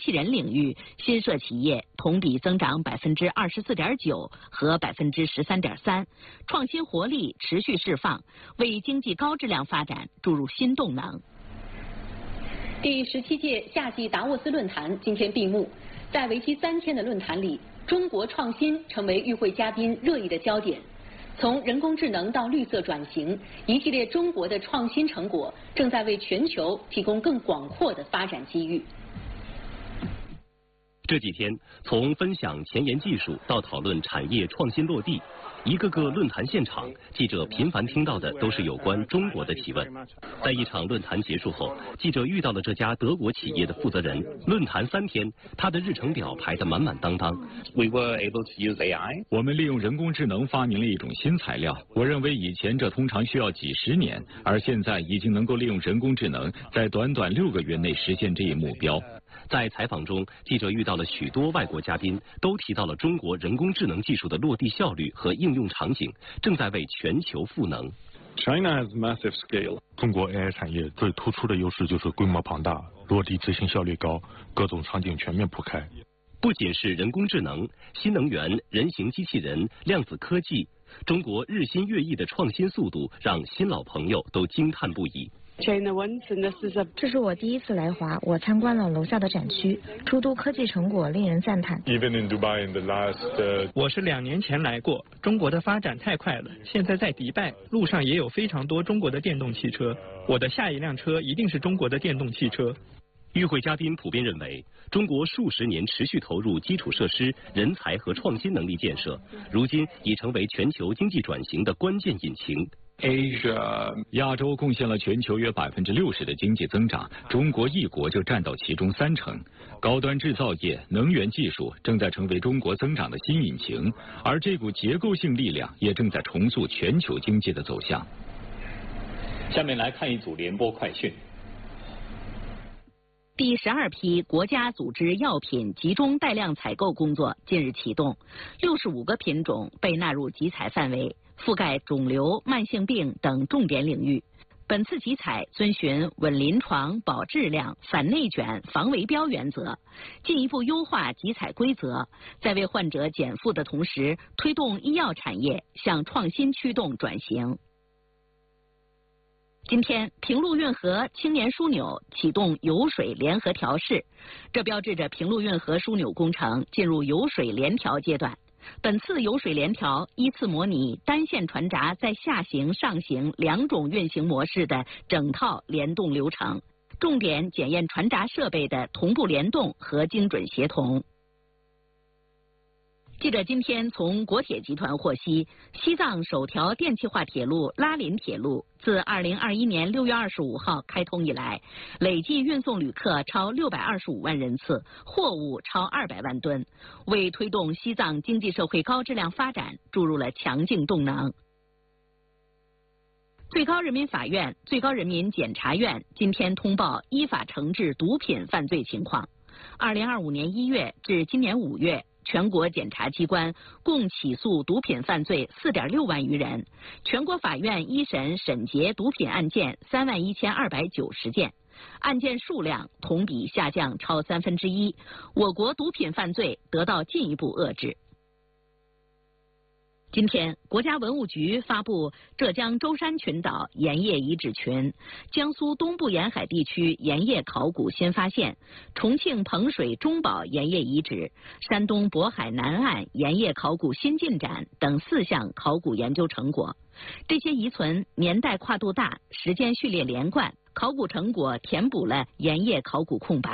器人领域新设企业同比增长24.9%和13.3%，创新活力持续释放，为经济高质量发展注入新动能。 第17届夏季达沃斯论坛今天闭幕，在为期3天的论坛里，中国创新成为与会嘉宾热议的焦点。从人工智能到绿色转型，一系列中国的创新成果正在为全球提供更广阔的发展机遇。 这几天，从分享前沿技术到讨论产业创新落地，一个个论坛现场，记者频繁听到的都是有关中国的提问。在一场论坛结束后，记者遇到了这家德国企业的负责人。论坛3天，他的日程表排得满满当当。 我们利用人工智能发明了一种新材料。我认为以前这通常需要几十年，而现在已经能够利用人工智能，在短短6个月内实现这一目标。 在采访中，记者遇到了许多外国嘉宾，都提到了中国人工智能技术的落地效率和应用场景，正在为全球赋能。 China has massive scale. 中国 AI 产业最突出的优势就是规模庞大，落地执行效率高，各种场景全面铺开。 不仅是人工智能、新能源、人形机器人、量子科技，中国日新月异的创新速度让新老朋友都惊叹不已。 这是我第一次来华，我参观了楼下的展区，诸多科技成果令人赞叹。 我是2年前来过，中国的发展太快了，现在在迪拜，路上也有非常多中国的电动汽车，我的下一辆车一定是中国的电动汽车。 与会嘉宾普遍认为，中国数十年持续投入基础设施、人才和创新能力建设，如今已成为全球经济转型的关键引擎。 亚洲贡献了全球约60%的经济增长，中国一国就占到其中30%。高端制造业、能源技术正在成为中国增长的新引擎，而这股结构性力量也正在重塑全球经济的走向。 下面来看一组联播快讯。 第12批国家组织药品集中带量采购工作近日启动，65个品种被纳入集采范围，覆盖肿瘤、慢性病等重点领域。本次集采遵循稳临床、保质量、反内卷、防围标原则，进一步优化集采规则，在为患者减负的同时，推动医药产业向创新驱动转型。今天，平陆运河青年枢纽启动油水联合调试，这标志着平陆运河枢纽工程进入油水联调阶段。本次油水联调依次模拟单线船闸在下行、上行2种运行模式的整套联动流程，重点检验船闸设备的同步联动和精准协同。记者今天从国铁集团获悉，西藏首条电气化铁路拉林铁路自2021年6月25号开通以来，累计运送旅客超625万人次，货物超200万吨，为推动西藏经济社会高质量发展注入了强劲动能。最高人民法院、最高人民检察院今天通报依法惩治毒品犯罪情况。2025年1月至今年5月，全国检察机关共起诉毒品犯罪4.6万余人，全国法院一审审结毒品案件31290件，案件数量同比下降超1/3，我国毒品犯罪得到进一步遏制。今天，国家文物局发布浙江舟山群岛盐业遗址群、江苏东部沿海地区盐业考古新发现、重庆彭水中宝盐业遗址、山东渤海南岸盐业考古新进展等4项考古研究成果。这些遗存年代跨度大，时间序列连贯，考古成果填补了盐业考古空白。